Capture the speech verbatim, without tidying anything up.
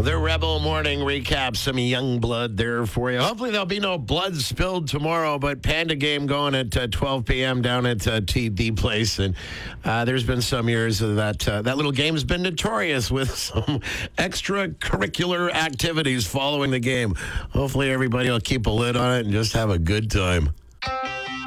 The Rebel Morning recap, some young blood there for you. Hopefully there'll be no blood spilled tomorrow, but Panda game going at uh, twelve p.m. down at uh, T D Place. And uh, there's been some years that uh, that little game's been notorious with some extracurricular activities following the game. Hopefully everybody will keep a lid on it and just have a good time.